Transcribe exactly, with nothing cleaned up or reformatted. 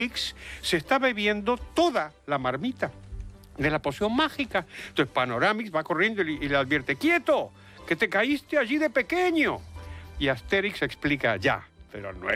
Asterix se está bebiendo toda la marmita de la poción mágica. Entonces Panoramix va corriendo y, y le advierte, ¡quieto! Que te caíste allí de pequeño. Y Asterix explica, ya, pero no